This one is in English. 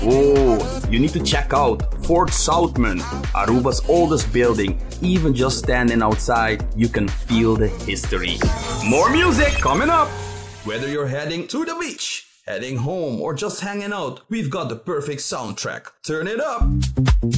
Oh, you need to check out Fort Southman, Aruba's oldest building. Even just standing outside, you can feel the history. More music coming up! Whether you're heading to the beach, heading home, or just hanging out, we've got the perfect soundtrack. Turn it up!